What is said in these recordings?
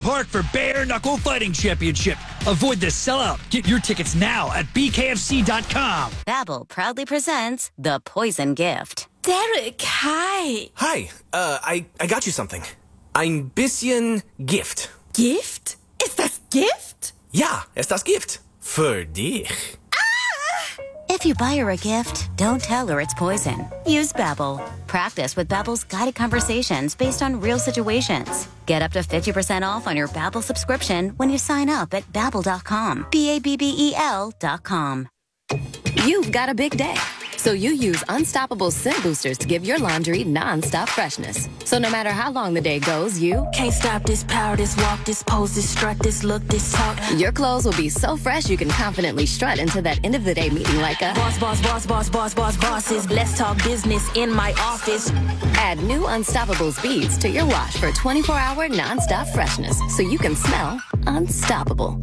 Park for Bare Knuckle Fighting Championship. Avoid the sellout. Get your tickets now at bkfc.com. Babbel proudly presents The Poison Gift. Derek, hi. Hi, I got you something. Ein bisschen Gift. Gift? Ist das Gift? Ja, ist das Gift. Für dich. If you buy her a gift, don't tell her it's poison. Use Babbel. Practice with Babbel's guided conversations based on real situations. Get up to 50% off on your Babbel subscription when you sign up at Babbel.com. Babbel.com. You've got a big day, so you use Unstoppable Scent Boosters to give your laundry non-stop freshness. So no matter how long the day goes, you can't stop this power, this walk, this pose, this strut, this look, this talk. Your clothes will be so fresh you can confidently strut into that end of the day meeting like a bosses. Let's talk business in my office. Add new Unstoppable beads to your wash for 24-hour non-stop freshness so you can smell unstoppable.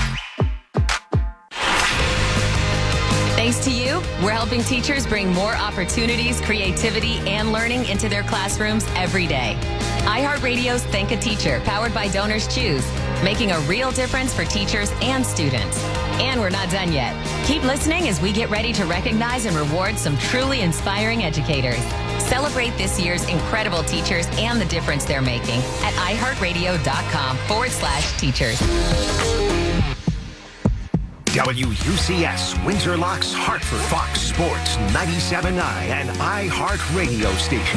Thanks to you, we're helping teachers bring more opportunities, creativity, and learning into their classrooms every day. iHeartRadio's Think a Teacher, powered by Donors Choose, making a real difference for teachers and students. And we're not done yet. Keep listening as we get ready to recognize and reward some truly inspiring educators. Celebrate this year's incredible teachers and the difference they're making at iHeartRadio.com/teachers. WUCS, Windsor Locks, Hartford, Fox Sports 97.9 and iHeartRadio station.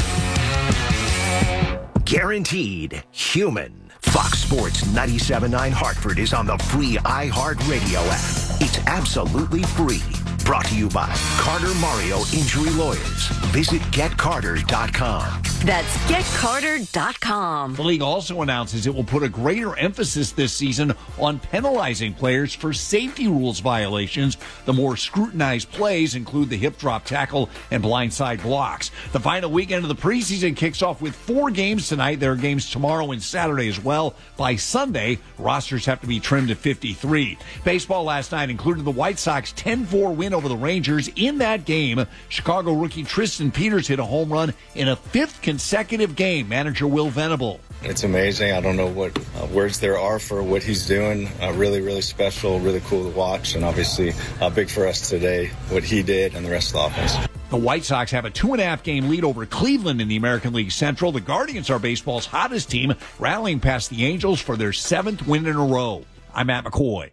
Guaranteed human. Fox Sports 97.9 Hartford is on the free iHeartRadio app. It's absolutely free. Brought to you by Carter Mario Injury Lawyers. Visit GetCarter.com. That's GetCarter.com. The league also announces it will put a greater emphasis this season on penalizing players for safety rules violations. The more scrutinized plays include the hip drop tackle and blindside blocks. The final weekend of the preseason kicks off with 4 games tonight. There are games tomorrow and Saturday as well. By Sunday, rosters have to be trimmed to 53. Baseball last night included the White Sox 10-4 win over the Rangers. In that game, Chicago rookie Tristan Peters hit a home run in a 5th consecutive game. Manager Will Venable. It's amazing. I don't know what words there are for what he's doing. Really, really special, really cool to watch, and obviously big for us today, what he did and the rest of the offense. The White Sox have a 2.5 game lead over Cleveland in the American League Central. The Guardians are baseball's hottest team, rallying past the Angels for their 7th win in a row. I'm Matt McCoy.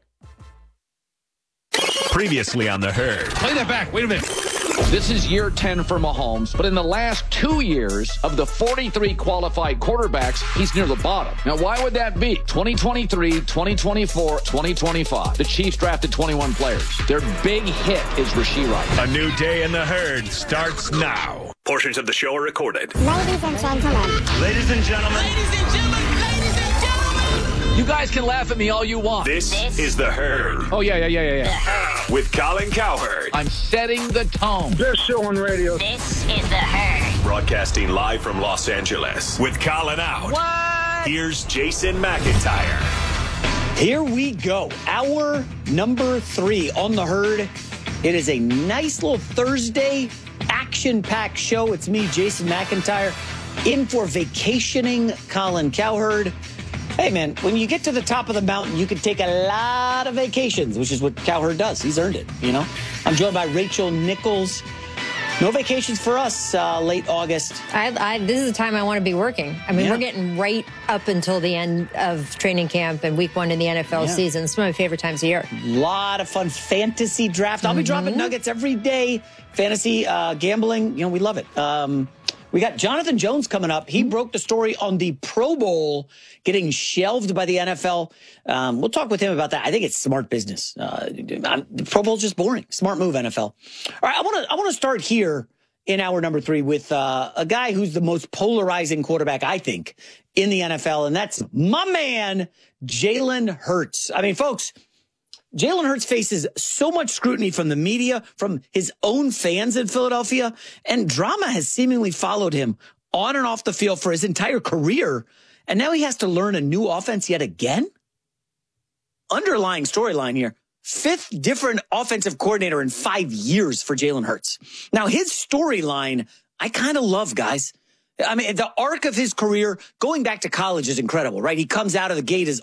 Previously on The Herd. Play that back. Wait a minute. This is year 10 for Mahomes, but in the last 2 years of the 43 qualified quarterbacks, he's near the bottom. Now, why would that be? 2023, 2024, 2025. The Chiefs drafted 21 players. Their big hit is Rashee Rice. A new day in The Herd starts now. Portions of the show are recorded. Ladies and gentlemen. Ladies and gentlemen. Ladies and gentlemen. Ladies and gentlemen. You guys can laugh at me all you want. This is The Herd. Oh, yeah. With Colin Cowherd. I'm setting the tone. Best show on radio. This is The Herd. Broadcasting live from Los Angeles. With Colin out. What? Here's Jason McIntyre. Here we go. Hour number 3 on The Herd. It is a nice little Thursday action-packed show. It's me, Jason McIntyre, in for vacationing Colin Cowherd. Hey, man, when you get to the top of the mountain, you can take a lot of vacations, which is what Cowherd does. He's earned it, you know? I'm joined by Rachel Nichols. No vacations for us late August. This is the time I want to be working. I mean, we're getting right up until the end of training camp and week 1 in the NFL season. It's one of my favorite times of year. A lot of fun fantasy draft. I'll be dropping nuggets every day. Fantasy gambling, you know, we love it. We got Jonathan Jones coming up. He broke the story on the Pro Bowl getting shelved by the NFL. We'll talk with him about that. I think it's smart business. The Pro Bowl's just boring. Smart move, NFL. All right, I want to start here in hour number 3 with a guy who's the most polarizing quarterback, I think, in the NFL, and that's my man, Jalen Hurts. I mean, folks, Jalen Hurts faces so much scrutiny from the media, from his own fans in Philadelphia, and drama has seemingly followed him on and off the field for his entire career. And now he has to learn a new offense yet again? Underlying storyline here. 5th different offensive coordinator in 5 years for Jalen Hurts. Now, his storyline, I kind of love, guys. I mean, the arc of his career, going back to college, is incredible, right? He comes out of the gate as